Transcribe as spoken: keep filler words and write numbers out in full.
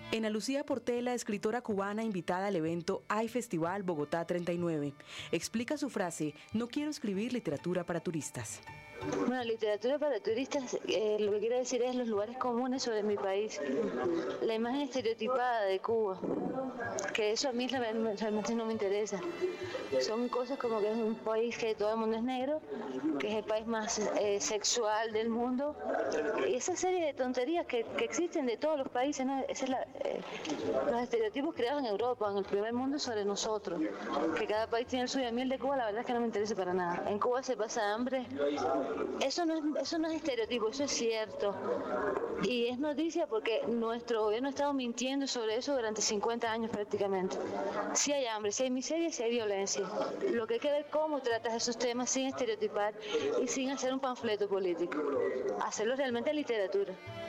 Ana Lucía Portela, escritora cubana invitada al evento Hay Festival Bogotá treinta y nueve, explica su frase: no quiero escribir literatura para turistas. Bueno, literatura para turistas, eh, lo que quiero decir es los lugares comunes sobre mi país, la imagen estereotipada de Cuba, que eso a mí realmente no me interesa. Son cosas como que es un país que todo el mundo es negro, que es el país más eh, sexual del mundo, y esa serie de tonterías que, que existen de todos los países, ¿no? Esa es la, eh, los estereotipos creados en Europa, en el primer mundo, sobre nosotros, que cada país tiene el suyo. A mí el de Cuba la verdad es que no me interesa para nada. En Cuba se pasa hambre. Eso no es, eso no es estereotipo, eso es cierto. Y es noticia porque nuestro gobierno ha estado mintiendo sobre eso durante cincuenta años prácticamente. Si hay hambre, si hay miseria, si hay violencia. Lo que hay que ver cómo tratas esos temas sin estereotipar y sin hacer un panfleto político. Hacerlo realmente en literatura.